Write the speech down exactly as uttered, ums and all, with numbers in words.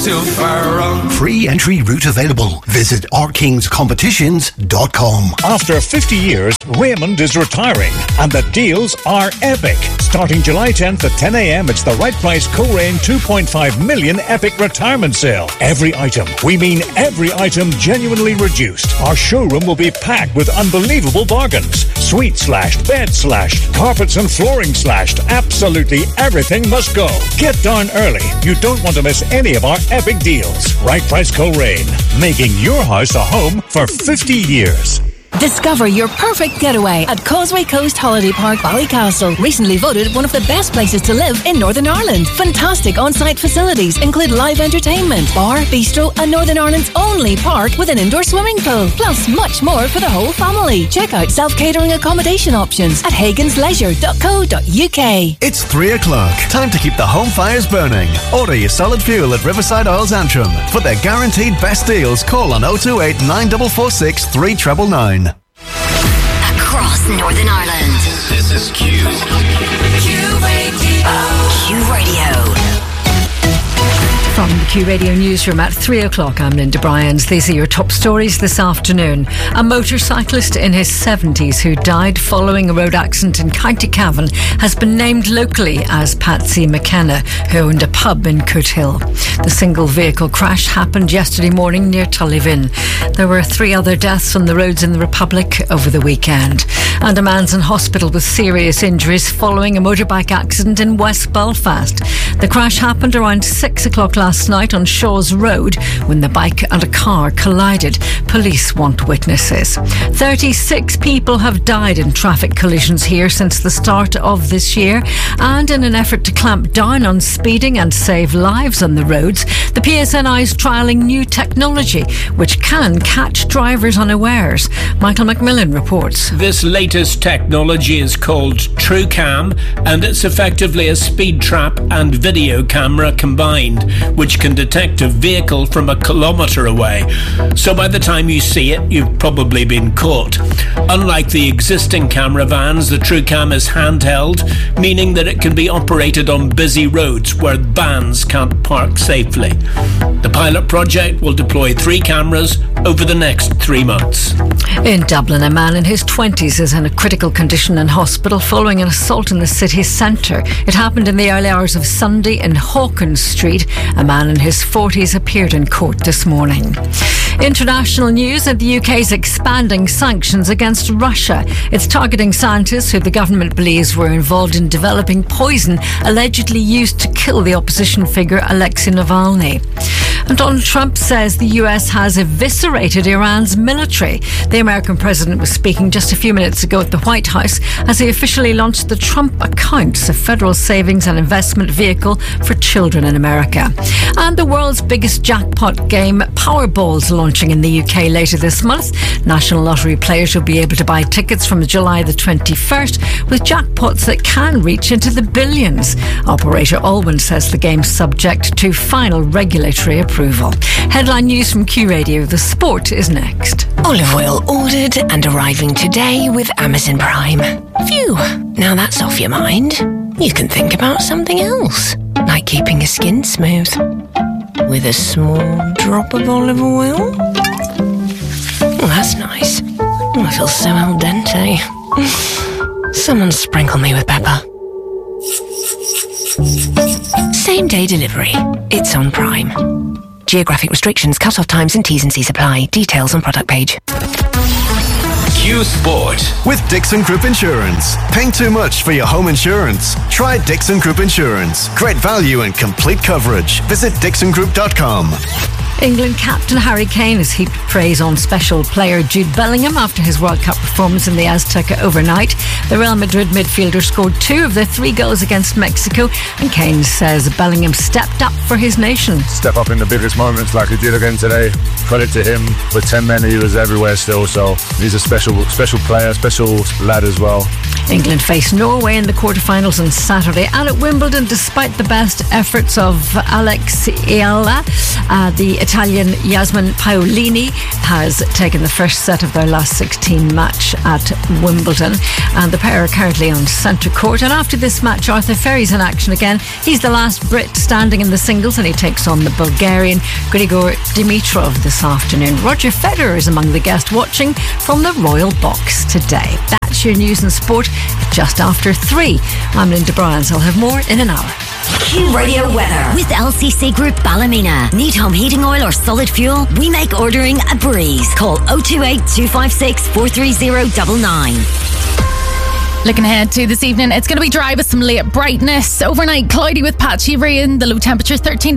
too far wrong. Free entry route available. Visit our kings competitions dot com. After fifty years, Raymond is retiring, and the deals are epic. Starting July tenth at ten a.m, it's the Right Price Co-Rain two point five million epic retirement sale. Every item, we mean every item, genuinely reduced. Our showroom will be packed with unbelievable bargains. Suite slashed, bed slashed, carpets and flooring slashed. Absolutely everything must go. Get down early. You don't want to miss any of our epic deals. Right Price Co-Rain, making your house a home for fifty years. Discover your perfect getaway at Causeway Coast Holiday Park, Ballycastle. Recently voted one of the best places to live in Northern Ireland. Fantastic on-site facilities include live entertainment, bar, bistro, and Northern Ireland's only park with an indoor swimming pool. Plus much more for the whole family. Check out self-catering accommodation options at hagans leisure dot co dot uk. It's three o'clock. Time to keep the home fires burning. Order your solid fuel at Riverside Oils Antrim. For their guaranteed best deals, call on oh two eight, nine four four six, three nine nine nine. Across Northern Ireland. This is Q. Q Radio. Q Radio. From the Q Radio Newsroom at three o'clock, I'm Linda Bryans. These are your top stories this afternoon. A motorcyclist in his seventies who died following a road accident in County Cavan has been named locally as Patsy McKenna, who owned a pub in Coothill. The single vehicle crash happened yesterday morning near Tullivin. There were three other deaths on the roads in the Republic over the weekend. And a man's in hospital with serious injuries following a motorbike accident in West Belfast. The crash happened around six o'clock last night on Shaw's Road when the bike and a car collided. Police want witnesses. thirty-six people have died in traffic collisions here since the start of this year, and in an effort to clamp down on speeding and save lives on the roads, the P S N I is trialling new technology which can catch drivers unawares. Michael McMillan reports. This latest technology is called TrueCam, and it's effectively a speed trap and video camera combined, which can detect a vehicle from a kilometre away. So by the time you see it, you've probably been caught. Unlike the existing camera vans, the TrueCam is handheld, meaning that it can be operated on busy roads where vans can't park safely. The pilot project will deploy three cameras over the next three months. In Dublin, a man in his twenties is in a critical condition in hospital following an assault in the city centre. It happened in the early hours of Sunday in Hawkins Street. A man in his forties appeared in court this morning. International news at the U K's expanding sanctions against Russia. It's targeting scientists who the government believes were involved in developing poison allegedly used to kill the opposition figure Alexei Navalny. And Donald Trump says the U S has eviscerated Iran's military. The American president was speaking just a few minutes ago at the White House as he officially launched the Trump Accounts, a federal savings and investment vehicle for children in America. And the world's biggest jackpot game, Powerball's launching in the U K later this month. National Lottery players will be able to buy tickets from July the twenty-first with jackpots that can reach into the billions. Operator Alwyn says the game's subject to final regulatory approval. Headline news from Q Radio. The sport is next. Olive oil ordered and arriving today with Amazon Prime. Phew, now that's off your mind. You can think about something else, like keeping your skin smooth with a small drop of olive oil. Oh, that's nice. Oh, I feel so al dente. Someone sprinkle me with pepper. Same day delivery. It's on Prime. Geographic restrictions, cut-off times and T's and C's apply. Details on product page. Q Sport. With Dixon Group Insurance. Paying too much for your home insurance? Try Dixon Group Insurance. Great value and complete coverage. Visit dixon group dot com. England captain Harry Kane has heaped praise on special player Jude Bellingham after his World Cup performance in the Azteca overnight. The Real Madrid midfielder scored two of the three goals against Mexico, and Kane says Bellingham stepped up for his nation. Step up in the biggest moments like he did again today. Credit to him. With ten men, he was everywhere still, so he's a special special player, special lad as well. England face Norway in the quarterfinals on Saturday, and at Wimbledon, despite the best efforts of Alex Iala, Uh, the Italian Yasmin Paolini has taken the first set of their last sixteen match at Wimbledon, and the pair are currently on centre court. And after this match, Arthur Ferry's in action again. He's the last Brit standing in the singles, and he takes on the Bulgarian Grigor Dimitrov this afternoon. Roger Federer is among the guests watching from the Royal Box today. That's your news and sport just after three. I'm Linda Bryans. I'll have more in an hour. Q Radio weather with L C C Group Ballymena. Need home heating oil or solid fuel? We make ordering a breeze. Call oh two eight, two five six, four three oh nine nine. Looking ahead to this evening, it's going to be dry with some late brightness. Overnight, cloudy with patchy rain. The low temperature thirteen